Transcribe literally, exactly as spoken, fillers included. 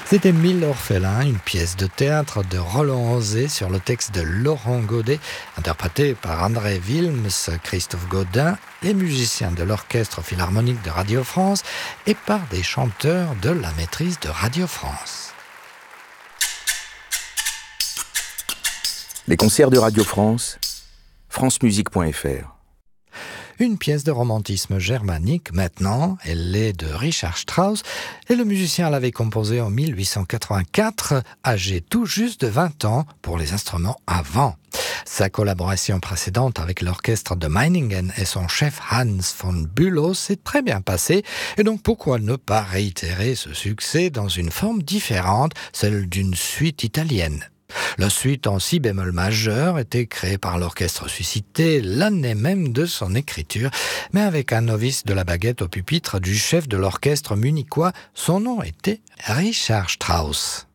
C'était Mille orphelins, une pièce de théâtre de Roland Osé sur le texte de Laurent Godet, interprété par André Wilms, Christophe Godin, les musiciens de l'Orchestre Philharmonique de Radio France et par des chanteurs de la Maîtrise de Radio France. Les concerts de Radio France, france musique point f r. Une pièce de romantisme germanique maintenant, elle est de Richard Strauss et le musicien l'avait composée en mille huit cent quatre-vingt-quatre, âgé tout juste de vingt ans pour les instruments à vent. Sa collaboration précédente avec l'orchestre de Meiningen et son chef Hans von Bülow s'est très bien passée et donc pourquoi ne pas réitérer ce succès dans une forme différente, celle d'une suite italienne. La suite en si bémol majeur était créée par l'orchestre suscité l'année même de son écriture, mais avec un novice de la baguette au pupitre du chef de l'orchestre munichois, son nom était Richard Strauss.